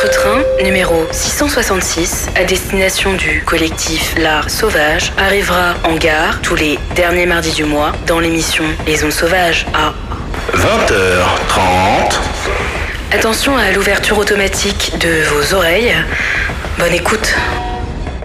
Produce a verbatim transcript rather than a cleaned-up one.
Votre train, numéro six cent soixante-six, à destination du collectif L'Art Sauvage, arrivera en gare tous les derniers mardis du mois dans l'émission Les Ondes Sauvages à vingt heures trente. Attention à l'ouverture automatique de vos oreilles. Bonne écoute.